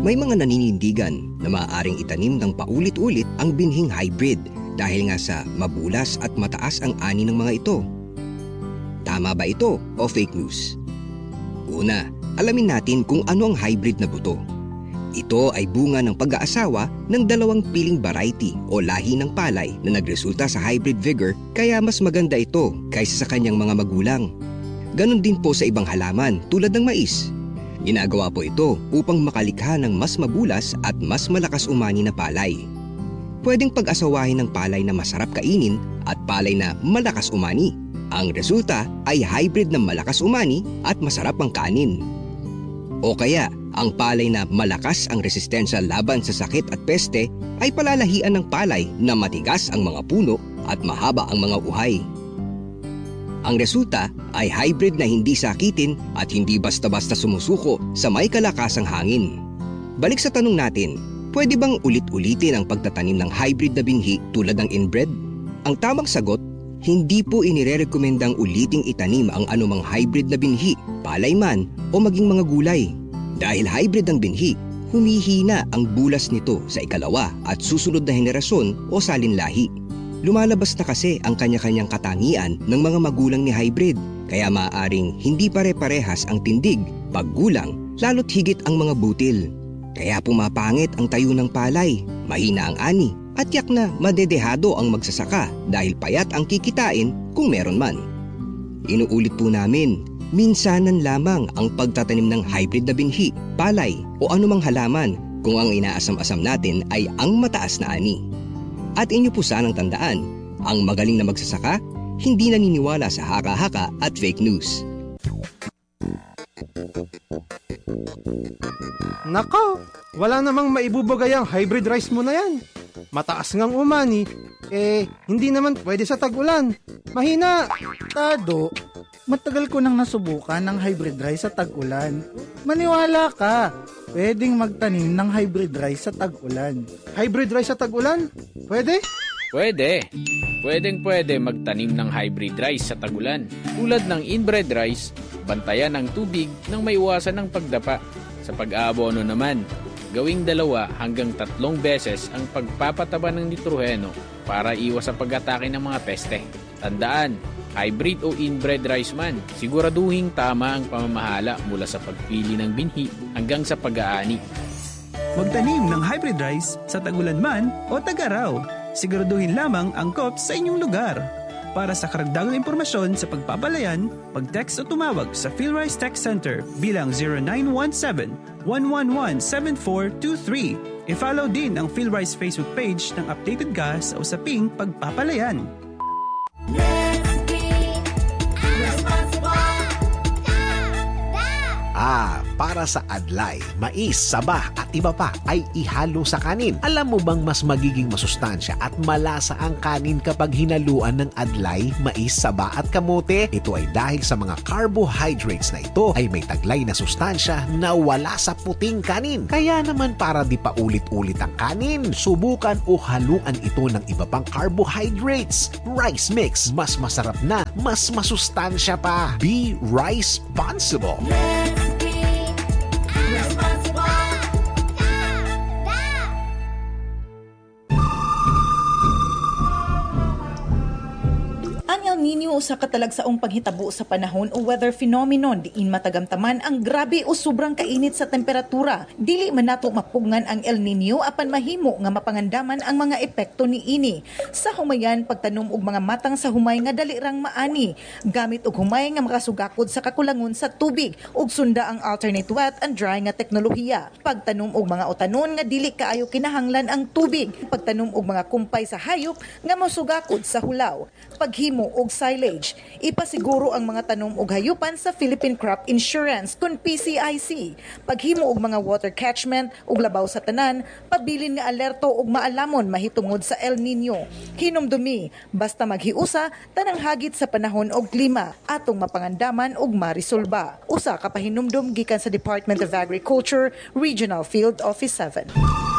May mga naninindigan na maaaring itanim ng paulit-ulit ang binhing hybrid dahil nga sa mabulas at mataas ang ani ng mga ito. Tama ba ito o fake news? Una, alamin natin kung ano ang hybrid na buto. Ito ay bunga ng pag-aasawa ng dalawang piling variety o lahi ng palay na nagresulta sa hybrid vigor, kaya mas maganda ito kaysa sa kanyang mga magulang. Ganon din po sa ibang halaman tulad ng mais. Ginagawa po ito upang makalikha ng mas mabulas at mas malakas umani na palay. Pwedeng pag-asawahin ng palay na masarap kainin at palay na malakas umani. Ang resulta ay hybrid na malakas umani at masarap ang kanin. O kaya, ang palay na malakas ang resistensya laban sa sakit at peste ay palalahian ng palay na matigas ang mga puno at mahaba ang mga uhay. Ang resulta ay hybrid na hindi sakitin at hindi basta-basta sumusuko sa may kalakasang hangin. Balik sa tanong natin, pwede bang ulit-ulitin ang pagtatanim ng hybrid na binhi tulad ng inbred? Ang tamang sagot, hindi po inirerekomendang uliting itanim ang anumang hybrid na binhi, palay man o maging mga gulay. Dahil hybrid ang binhi, humihina ang bulas nito sa ikalawa at susunod na henerasyon o salinlahi. Lumalabas na kasi ang kanya-kanyang katangian ng mga magulang ni hybrid, kaya maaaring hindi pare-parehas ang tindig, paggulang, lalo't higit ang mga butil. Kaya pumapangit ang tayo ng palay, mahina ang ani, at yak na madedehado ang magsasaka dahil payat ang kikitain kung meron man. Inuulit po namin, minsanan lamang ang pagtatanim ng hybrid na binhi, palay o anumang halaman kung ang inaasam-asam natin ay ang mataas na ani. At inyo po sanang tandaan, ang magaling na magsasaka, hindi naniniwala sa haka-haka at fake news. Nako, wala namang maibubagay ang hybrid rice mo na yan. Mataas ngang umani, hindi naman pwede sa tag-ulan. Mahina. Tado, matagal ko nang nasubukan ng hybrid rice sa tag-ulan. Maniwala ka, pwedeng magtanim ng hybrid rice sa tag-ulan. Hybrid rice sa tag-ulan? Pwede? Pwede. Pwedeng-pwede magtanim ng hybrid rice sa tag-ulan. Tulad ng inbred rice, bantayan ng tubig nang maiwasan ng pagdapa. Sa pag-aabono naman, gawing 2 hanggang 3 beses ang pagpapataba ng nitroheno para iwas sa pag-atake ng mga peste. Tandaan, hybrid o inbred rice man, siguraduhing tama ang pamamahala mula sa pagpili ng binhi hanggang sa pag-aani. Magtanim ng hybrid rice sa tag-ulan man o tag-araw. Siguraduhin lamang angkop sa inyong lugar. Para sa karagdagang impormasyon sa pagpapalayan, mag-text o tumawag sa PhilRice Tech Center bilang 0917-111-7423. I-follow din ang PhilRice Facebook page ng updated ka sa usaping pagpapalayan. Para sa adlay, mais, saba at iba pa ay ihalo sa kanin. Alam mo bang mas magiging masustansya at malasa ang kanin kapag hinaluan ng adlay, mais, saba at kamote? Ito ay dahil sa mga carbohydrates na ito ay may taglay na sustansya na wala sa puting kanin. Kaya naman para di pa ulit-ulit ang kanin, subukan o haluan ito ng iba pang carbohydrates. Rice mix, mas masarap na, mas masustansya pa. Be rice-sponsible. El Nino usa ka talagsaong paghitabo sa panahon o weather phenomenon diin matagamtaman ang grabe o sobrang kainit sa temperatura. Dili man nato mapugngan ang El Nino apan mahimo nga mapangandaman ang mga epekto niini. Sa humayan pagtanom og mga matang sa humay nga dali rang maani, gamit og humay nga makasugakod sa kakulangon sa tubig ug sunda ang alternate wet and dry nga teknolohiya. Pagtanom og mga utanon nga dili kaayo kinahanglan ang tubig, pagtanom og mga kumpay sa hayop nga mosugakod sa hulaw. Paghimo og silage. Ipasiguro ang mga tanom og hayupan sa Philippine Crop Insurance kun PCIC. Paghimo og mga water catchment ug labaw sa tanan, pabilin nga alerto ug maalamon mahitungod sa El Nino. Hinumdumi, basta maghiusa tanang hagit sa panahon og klima atong mapangandaman ug marisolba. Usa ka pahinumdum gikan sa Department of Agriculture, Regional Field Office 7.